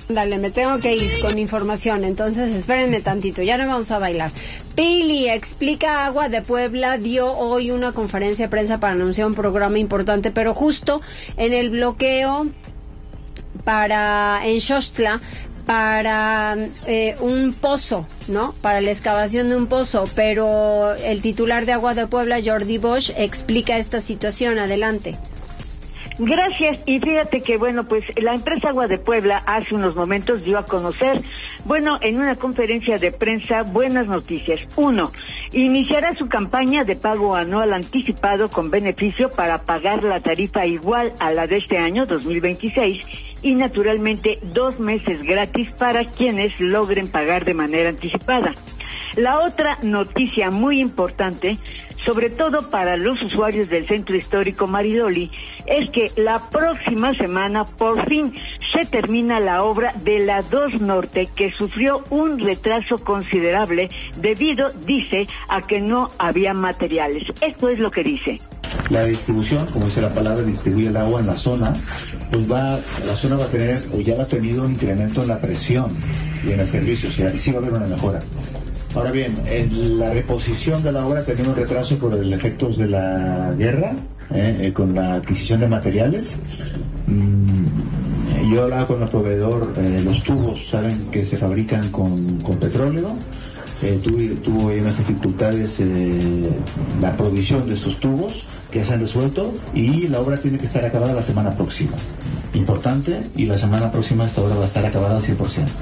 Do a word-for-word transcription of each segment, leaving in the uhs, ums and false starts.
Dale, me tengo que ir con información, entonces espérenme tantito, ya no vamos a bailar. Pili, explica Agua de Puebla, dio hoy una conferencia de prensa para anunciar un programa importante, pero justo en el bloqueo para, en Xochitl, para eh, un pozo, ¿no? Para la excavación de un pozo, pero el titular de Agua de Puebla, Jordi Bosch, explica esta situación. Adelante. Gracias, y fíjate que, bueno, pues la empresa Agua de Puebla hace unos momentos dio a conocer, bueno, en una conferencia de prensa, buenas noticias. Uno, iniciará su campaña de pago anual anticipado con beneficio para pagar la tarifa igual a la de este año, dos mil veintiséis, y naturalmente dos meses gratis para quienes logren pagar de manera anticipada. La otra noticia muy importante, sobre todo para los usuarios del Centro Histórico Mariloli, es que la próxima semana por fin se termina la obra de la dos Norte, que sufrió un retraso considerable debido, dice, a que no había materiales. Esto es lo que dice. La distribución, como dice la palabra, distribuye el agua en la zona, pues va, la zona va a tener, o ya ha tenido un incremento en la presión y en el servicio, o sea, sí va a haber una mejora. Ahora bien, en la reposición de la obra tenemos retraso por el efectos de la guerra, eh, eh, con la adquisición de materiales. Mm, yo hablaba con el proveedor, eh, los tubos, saben que se fabrican con, con petróleo. Eh, tuvo, tuvo unas dificultades eh, la provisión de estos tubos que se han resuelto, y la obra tiene que estar acabada la semana próxima. Importante, y la semana próxima esta obra va a estar acabada al cien por ciento.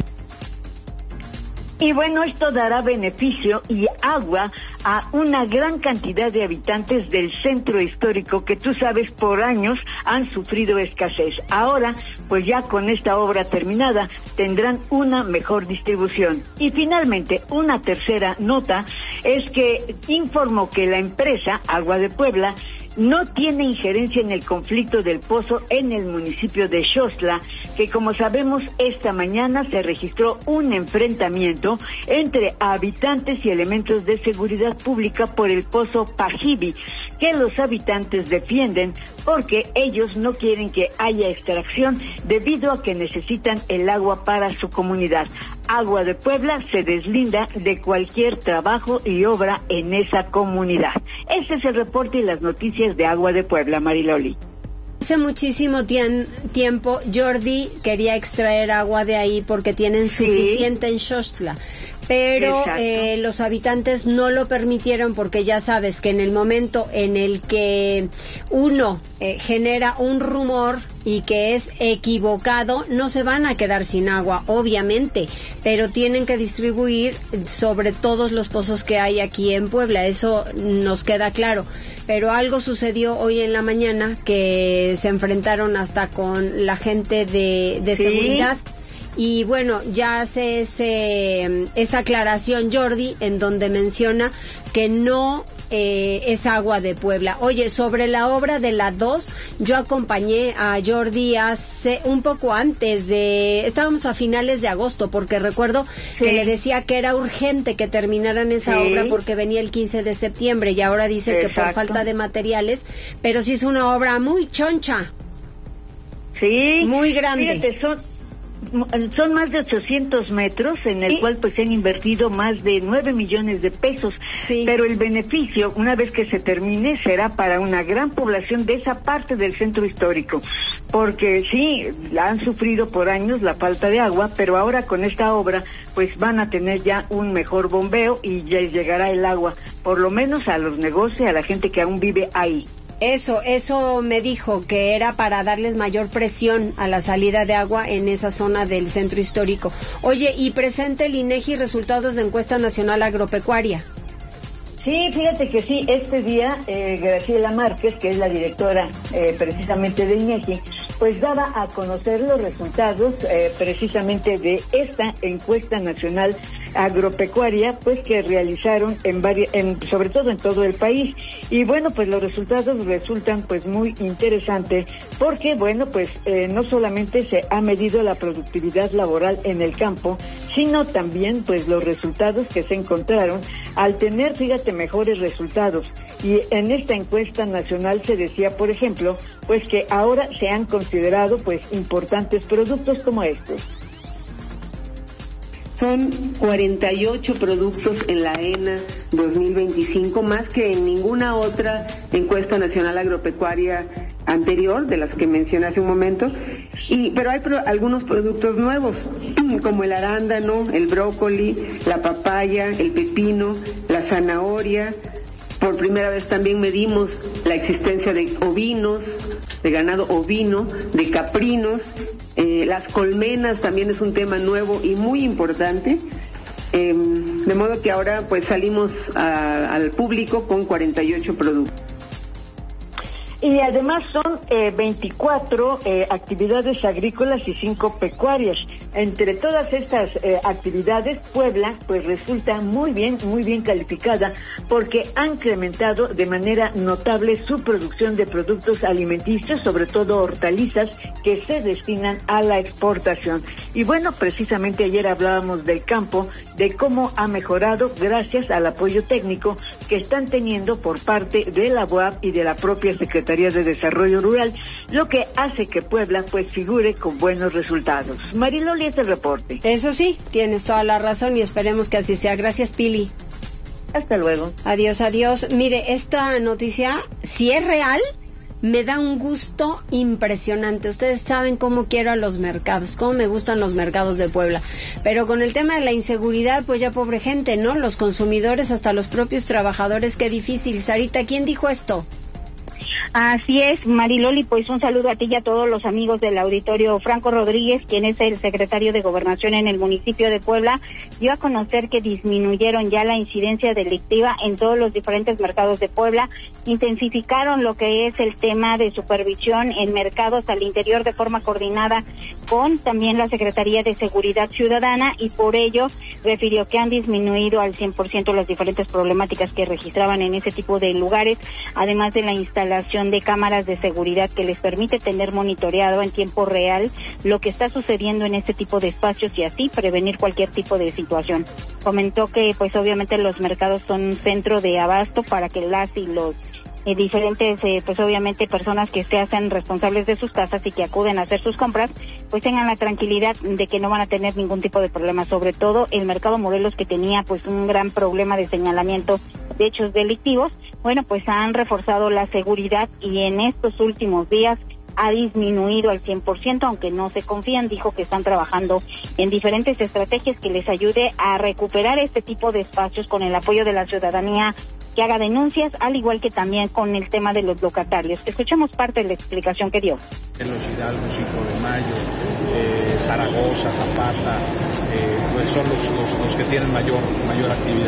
Y bueno, esto dará beneficio y agua a una gran cantidad de habitantes del centro histórico que, tú sabes, por años han sufrido escasez. Ahora, pues ya con esta obra terminada, tendrán una mejor distribución. Y finalmente, una tercera nota es que informó que la empresa Agua de Puebla no tiene injerencia en el conflicto del pozo en el municipio de Xochitl, que, como sabemos, esta mañana se registró un enfrentamiento entre habitantes y elementos de seguridad pública por el pozo Pajibi, que los habitantes defienden porque ellos no quieren que haya extracción debido a que necesitan el agua para su comunidad. Agua de Puebla se deslinda de cualquier trabajo y obra en esa comunidad. Ese es el reporte y las noticias de Agua de Puebla, Mariloli. Hace muchísimo tien- tiempo Jordi quería extraer agua de ahí porque tienen suficiente sí. en Xochitl, pero eh, los habitantes no lo permitieron porque ya sabes que en el momento en el que uno eh, genera un rumor y que es equivocado, no se van a quedar sin agua, obviamente, pero tienen que distribuir sobre todos los pozos que hay aquí en Puebla, eso nos queda claro. Pero algo sucedió hoy en la mañana que se enfrentaron hasta con la gente de, de ¿Sí? seguridad. Y bueno, ya hace ese, esa aclaración Jordi, en donde menciona que no eh, es Agua de Puebla. Oye, sobre la obra de la dos, yo acompañé a Jordi hace un poco antes de, estábamos a finales de agosto, porque recuerdo sí. que le decía que era urgente que terminaran esa sí. obra porque venía el quince de septiembre y ahora dice Exacto. que por falta de materiales, pero sí es una obra muy choncha. Sí. Muy grande. Fíjate, son... Son más de ochocientos metros en el ¿Y? cual pues se han invertido más de nueve millones de pesos, sí. pero el beneficio, una vez que se termine, será para una gran población de esa parte del centro histórico, porque sí, han sufrido por años la falta de agua, pero ahora con esta obra pues van a tener ya un mejor bombeo y ya llegará el agua, por lo menos a los negocios, a la gente que aún vive ahí. Eso, eso me dijo que era para darles mayor presión a la salida de agua en esa zona del centro histórico. Oye, y presente el INEGI resultados de encuesta nacional agropecuaria. Sí, fíjate que sí, este día eh, Graciela Márquez, que es la directora eh, precisamente de INEGI, pues daba a conocer los resultados eh, precisamente de esta encuesta nacional agropecuaria, pues que realizaron en varias, en, sobre todo en todo el país. Y bueno, pues los resultados resultan pues muy interesantes porque bueno, pues eh, no solamente se ha medido la productividad laboral en el campo, sino también pues los resultados que se encontraron al tener, fíjate, mejores resultados Y en esta encuesta nacional se decía, por ejemplo, pues que ahora se han considerado pues importantes productos como estos. Son cuarenta y ocho productos en la ENA dos mil veinticinco, más que en ninguna otra encuesta nacional agropecuaria anterior, de las que mencioné hace un momento, y pero hay pro, algunos productos nuevos, como el arándano, el brócoli, la papaya, el pepino, la zanahoria. Por primera vez también medimos la existencia de ovinos, de ganado ovino, de caprinos. Eh, las colmenas también es un tema nuevo y muy importante, eh, de modo que ahora pues salimos a, al público con cuarenta y ocho productos. Y además son eh, veinticuatro eh, actividades agrícolas y cinco pecuarias. Entre todas estas eh, actividades, Puebla pues resulta muy bien, muy bien calificada porque ha incrementado de manera notable su producción de productos alimenticios, sobre todo hortalizas, que se destinan a la exportación. Y bueno, precisamente ayer hablábamos del campo, de cómo ha mejorado gracias al apoyo técnico que están teniendo por parte de la U A P y de la propia Secretaría de Desarrollo Rural, lo que hace que Puebla pues figure con buenos resultados. Mariloli, este reporte. Eso sí, tienes toda la razón y esperemos que así sea. Gracias, Pili. Hasta luego. Adiós, adiós. Mire, esta noticia, si es real, me da un gusto impresionante. Ustedes saben cómo quiero a los mercados, cómo me gustan los mercados de Puebla. Pero con el tema de la inseguridad, pues ya pobre gente, ¿no? Los consumidores, hasta los propios trabajadores, qué difícil. Sarita, ¿quién dijo esto? Así es, Mariloli, pues un saludo a ti y a todos los amigos del auditorio. Franco Rodríguez, quien es el secretario de Gobernación en el municipio de Puebla, dio a conocer que disminuyeron ya la incidencia delictiva en todos los diferentes mercados de Puebla, intensificaron lo que es el tema de supervisión en mercados al interior de forma coordinada con también la Secretaría de Seguridad Ciudadana, y por ello refirió que han disminuido al cien por ciento las diferentes problemáticas que registraban en ese tipo de lugares, además de la instalación de cámaras de seguridad que les permite tener monitoreado en tiempo real lo que está sucediendo en este tipo de espacios y así prevenir cualquier tipo de situación. Comentó que pues obviamente los mercados son un centro de abasto para que las y los Eh, diferentes, eh, pues obviamente personas que se hacen responsables de sus casas y que acuden a hacer sus compras, pues tengan la tranquilidad de que no van a tener ningún tipo de problema. Sobre todo el mercado Morelos, que tenía pues un gran problema de señalamiento de hechos delictivos, bueno, pues han reforzado la seguridad y en estos últimos días ha disminuido al cien por ciento, aunque no se confían. Dijo que están trabajando en diferentes estrategias que les ayude a recuperar este tipo de espacios con el apoyo de la ciudadanía que haga denuncias, al igual que también con el tema de los locatarios. Escuchemos parte de la explicación que dio. En los Hidalgos, cinco de mayo, eh, Zaragoza, Zapata, eh, pues son los, los, los que tienen mayor, mayor actividad.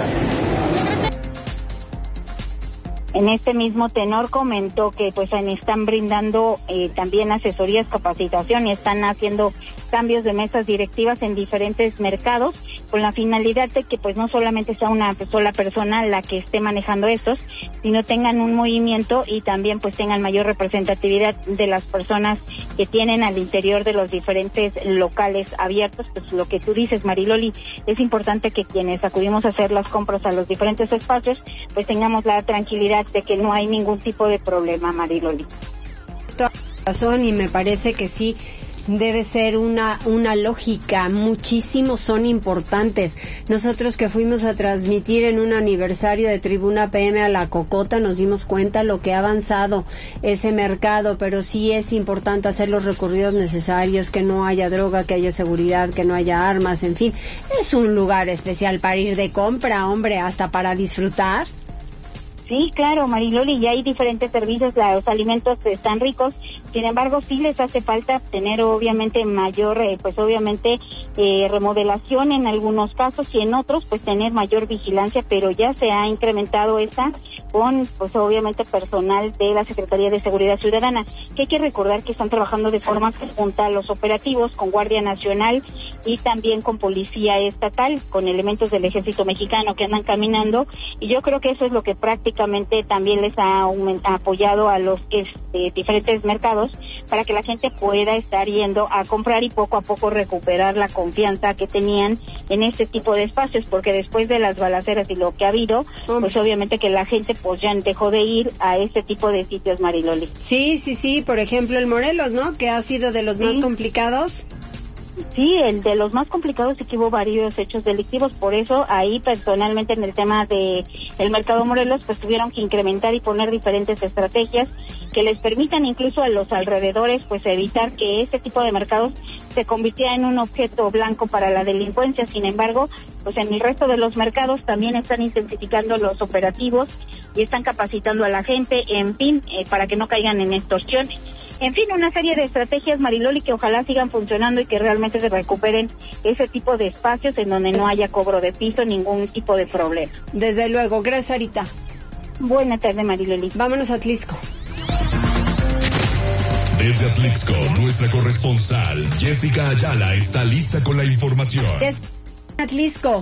En este mismo tenor comentó que pues están brindando eh, también asesorías, capacitación y están haciendo cambios de mesas directivas en diferentes mercados con la finalidad de que pues no solamente sea una sola persona la que esté manejando estos, sino tengan un movimiento y también pues tengan mayor representatividad de las personas que tienen al interior de los diferentes locales abiertos. Pues lo que tú dices, Mariloli, es importante que quienes acudimos a hacer las compras a los diferentes espacios pues tengamos la tranquilidad de que no hay ningún tipo de problema, Mariloli. Esto razón y me parece que sí debe ser una una lógica. Muchísimos son importantes. Nosotros que fuimos a transmitir en un aniversario de Tribuna P M a La Cocota nos dimos cuenta lo que ha avanzado ese mercado, pero sí es importante hacer los recorridos necesarios, que no haya droga, que haya seguridad, que no haya armas, en fin. Es un lugar especial para ir de compra, hombre, hasta para disfrutar. Sí, claro, Mariloli, ya hay diferentes servicios, los alimentos están ricos, sin embargo sí les hace falta tener obviamente mayor, eh, pues obviamente eh, remodelación en algunos casos y en otros pues tener mayor vigilancia, pero ya se ha incrementado esta con pues obviamente personal de la Secretaría de Seguridad Ciudadana, que hay que recordar que están trabajando de forma conjunta los operativos con Guardia Nacional y también con policía estatal, con elementos del ejército mexicano que andan caminando, y yo creo que eso es lo que prácticamente también les ha, ha apoyado a los este, diferentes mercados para que la gente pueda estar yendo a comprar y poco a poco recuperar la confianza que tenían en este tipo de espacios, porque después de las balaceras y lo que ha habido, pues obviamente que la gente pues ya dejó de ir a este tipo de sitios, Mariloli. Sí, sí, sí, por ejemplo el Morelos, ¿no? Que ha sido de los sí. más complicados. Sí, el de los más complicados, es que hubo varios hechos delictivos, por eso ahí personalmente en el tema de el Mercado Morelos pues tuvieron que incrementar y poner diferentes estrategias que les permitan incluso a los alrededores pues evitar que este tipo de mercados se convirtiera en un objeto blanco para la delincuencia. Sin embargo, pues en el resto de los mercados también están intensificando los operativos y están capacitando a la gente, en fin, eh, para que no caigan en extorsiones. En fin, una serie de estrategias, Mariloli, que ojalá sigan funcionando y que realmente se recuperen ese tipo de espacios en donde no haya cobro de piso, ningún tipo de problema. Desde luego. Gracias, Sarita. Buenas tardes, Mariloli. Vámonos a Atlixco. Desde Atlixco, nuestra corresponsal Jessica Ayala está lista con la información. Jessica, Atlixco.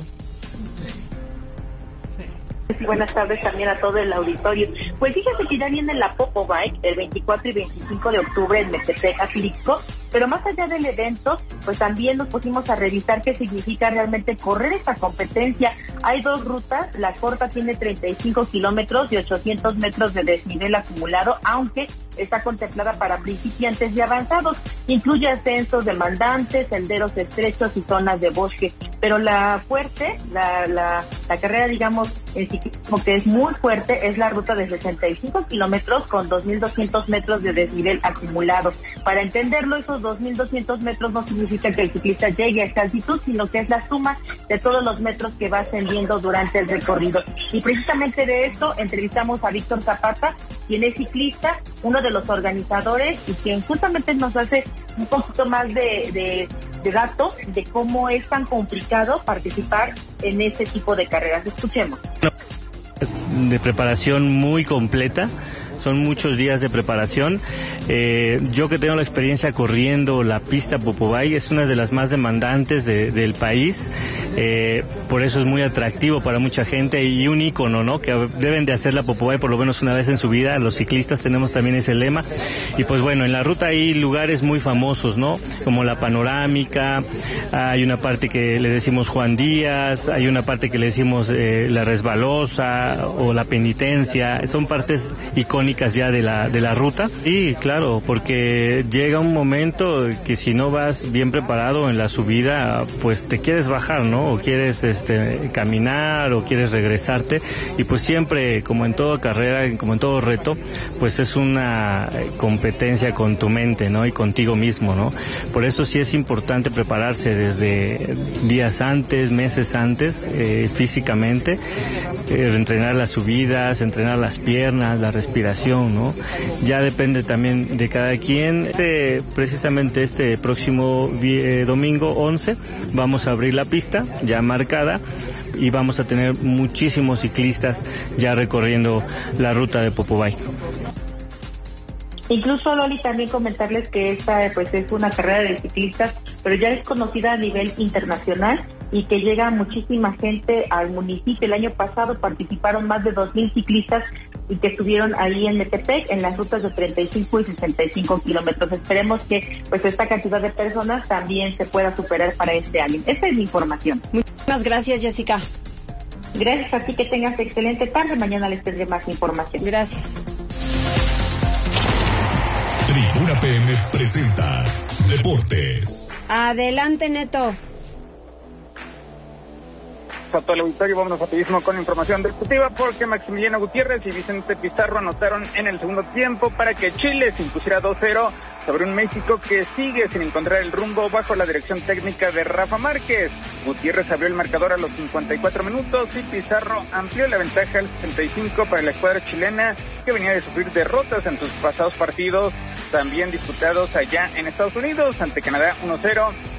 Buenas tardes también a todo el auditorio. Pues fíjate que ya viene la Popo Bike el veinticuatro y veinticinco de octubre en Metepec, Atlixco, pero más allá del evento, pues también nos pusimos a revisar qué significa realmente correr esta competencia. Hay dos rutas, la corta tiene treinta y cinco kilómetros y ochocientos metros de desnivel acumulado, aunque está contemplada para principiantes y avanzados. Incluye ascensos demandantes, senderos estrechos y zonas de bosque. Pero la fuerte, la, la, la carrera, digamos, en ciclismo que es muy fuerte, es la ruta de sesenta y cinco kilómetros con dos mil doscientos metros de desnivel acumulado. Para entenderlo, esos dos mil doscientos metros no significa que el ciclista llegue a esta altitud, sino que es la suma de todos los metros que va ascendiendo durante el recorrido. Y precisamente de esto entrevistamos a Víctor Zapata, quien es ciclista, uno de los organizadores, y quien justamente nos hace un poquito más de, de, de datos de cómo es tan complicado participar en este tipo de carreras. Escuchemos. De preparación muy completa. Son muchos días de preparación. Eh, yo que tengo la experiencia corriendo la pista Popobay, es una de las más demandantes de, del país, eh, por eso es muy atractivo para mucha gente y un ícono, ¿no? Que deben de hacer la Popobay por lo menos una vez en su vida. Los ciclistas tenemos también ese lema. Y pues bueno, en la ruta hay lugares muy famosos, ¿no? Como la Panorámica, hay una parte que le decimos Juan Díaz, hay una parte que le decimos eh, la Resbalosa o la Penitencia. Son partes icónicas ya de la de la ruta. Y claro, porque llega un momento que si no vas bien preparado en la subida, pues te quieres bajar, ¿no? O quieres este caminar o quieres regresarte, y pues siempre, como en toda carrera, como en todo reto, pues es una competencia con tu mente, ¿no? Y contigo mismo, ¿no? Por eso sí es importante prepararse desde días antes, meses antes, eh, físicamente, eh, entrenar las subidas, entrenar las piernas, la respiración, ¿no? Ya depende también de cada quien. Este, precisamente este próximo eh, domingo once vamos a abrir la pista ya marcada y vamos a tener muchísimos ciclistas ya recorriendo la ruta de Popobay. Incluso, Loli, también comentarles que esta pues es una carrera de ciclistas, pero ya es conocida a nivel internacional y que llega muchísima gente al municipio. El año pasado participaron más de dos mil ciclistas y que estuvieron ahí en Metepec en las rutas de treinta y cinco y sesenta y cinco kilómetros. Esperemos que pues esta cantidad de personas también se pueda superar para este año. Esta es mi información. Muchas gracias, Jessica. Gracias a ti, que tengas excelente tarde. Mañana les tendré más información. Gracias. Tribuna P M presenta Deportes. Adelante, Neto. A todo el auditorio, vámonos rapidísimo con la información deportiva, porque Maximiliano Gutiérrez y Vicente Pizarro anotaron en el segundo tiempo para que Chile se impusiera dos cero sobre un México que sigue sin encontrar el rumbo bajo la dirección técnica de Rafa Márquez. Gutiérrez abrió el marcador a los cincuenta y cuatro minutos y Pizarro amplió la ventaja al sesenta y cinco para la escuadra chilena, que venía de sufrir derrotas en sus pasados partidos, también disputados allá en Estados Unidos, ante Canadá uno cero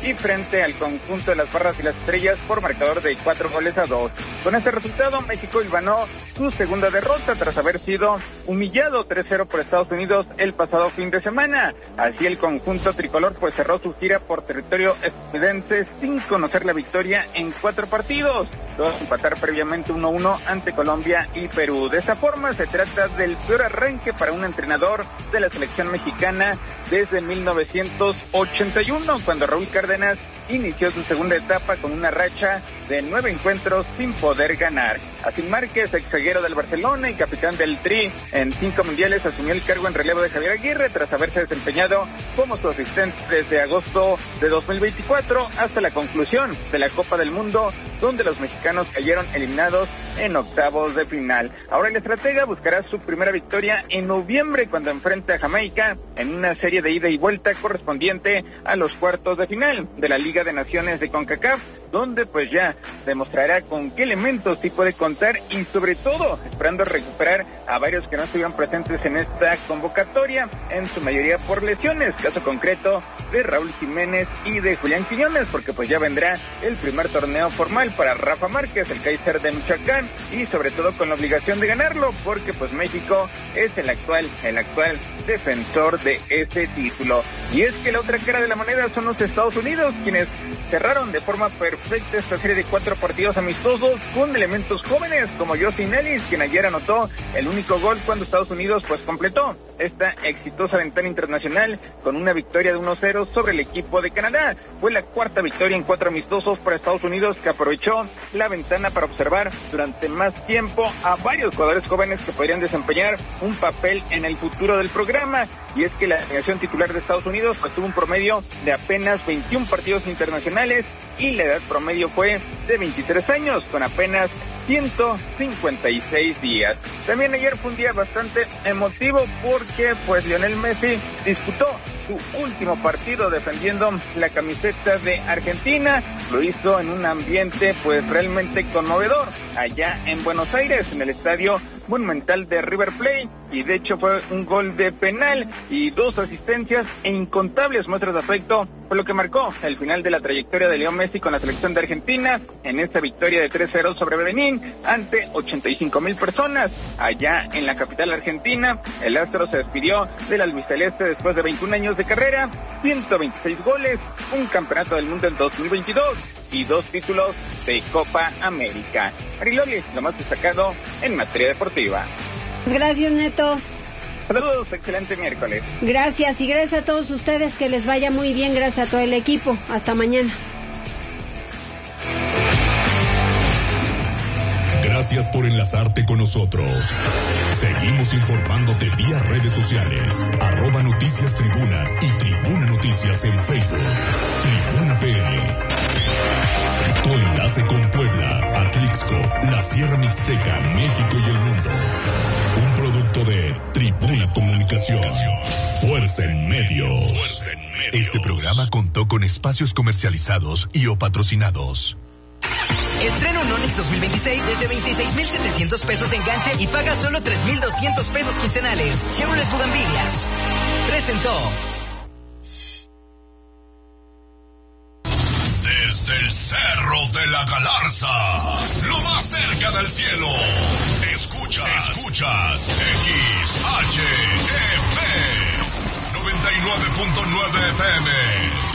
y frente al conjunto de las Barras y las Estrellas por marcador de cuatro goles a dos. Con este resultado, México ganó su segunda derrota tras haber sido humillado tres cero por Estados Unidos el pasado fin de semana. Así el conjunto tricolor pues cerró su gira por territorio estadounidense sin conocer la victoria en cuatro partidos. Luego de empatar previamente uno a uno ante Colombia y Perú. De esta forma se trata del peor arranque para un entrenador de la selección mexicana desde mil novecientos ochenta y uno, cuando Raúl Cárdenas inició su segunda etapa con una racha de nueve encuentros sin poder ganar. Así Márquez, exzaguero del Barcelona y capitán del Tri en cinco mundiales, asumió el cargo en relevo de Javier Aguirre tras haberse desempeñado como su asistente desde agosto de dos mil veinticuatro hasta la conclusión de la Copa del Mundo, donde los mexicanos cayeron eliminados en octavos de final. Ahora el estratega buscará su primera victoria en noviembre cuando enfrente a Jamaica en una serie de ida y vuelta correspondiente a los cuartos de final de la Liga de Naciones de CONCACAF, donde pues ya demostrará con qué elementos sí puede contar y sobre todo esperando recuperar a varios que no estuvieron presentes en esta convocatoria, en su mayoría por lesiones, caso concreto de Raúl Jiménez y de Julián Quiñones, porque pues ya vendrá el primer torneo formal para Rafa Márquez, el Kaiser de Michoacán, y sobre todo con la obligación de ganarlo, porque pues México es el actual, el actual defensor de ese título. Y es que la otra cara de la moneda son los Estados Unidos, quienes cerraron de forma perfecta esta serie de cuatro partidos amistosos con elementos jóvenes como Justin Ellis, quien ayer anotó el único gol cuando Estados Unidos pues completó esta exitosa ventana internacional con una victoria de uno cero sobre el equipo de Canadá. Fue la cuarta victoria en cuatro amistosos para Estados Unidos, que aprovechó la ventana para observar durante más tiempo a varios jugadores jóvenes que podrían desempeñar un papel en el futuro del programa. Y es que la alineación titular de Estados Unidos pues tuvo un promedio de apenas veintiún partidos internacionales y la edad promedio fue de veintitrés años, con apenas ciento cincuenta y seis días. También ayer fue un día bastante emotivo porque pues Lionel Messi disputó su último partido defendiendo la camiseta de Argentina. Lo hizo en un ambiente pues realmente conmovedor allá en Buenos Aires, en el estadio Monumental de River Plate, y de hecho fue un gol de penal y dos asistencias e incontables muestras de afecto fue lo que marcó el final de la trayectoria de Leo Messi con la selección de Argentina en esta victoria de tres cero sobre Benín ante ochenta y cinco mil personas allá en la capital argentina. El astro se despidió del albiceleste después de veintiún años de carrera, ciento veintiséis goles, un campeonato del mundo en dos mil veintidós y dos títulos de Copa América. Mariloli, lo más destacado en materia deportiva. Gracias, Neto. Saludos, excelente miércoles. Gracias, y gracias a todos ustedes, que les vaya muy bien, gracias a todo el equipo. Hasta mañana. Gracias por enlazarte con nosotros. Seguimos informándote vía redes sociales, arroba Noticias Tribuna y Tribuna Noticias en Facebook. Tribuna P L. Tu enlace con Puebla, Atlixco, la Sierra Mixteca, México y el mundo. Un producto de Tribuna Comunicación. Fuerza en medios. Este programa contó con espacios comercializados y o patrocinados. Estreno un Onix dos mil veintiséis desde veintiséis mil setecientos pesos de enganche y paga solo tres mil doscientos pesos quincenales. Chevrolet Bugambilias presentó. Desde el Cerro de la Galarza, lo más cerca del cielo, escuchas, escuchas X H E P noventa y nueve punto nueve F M.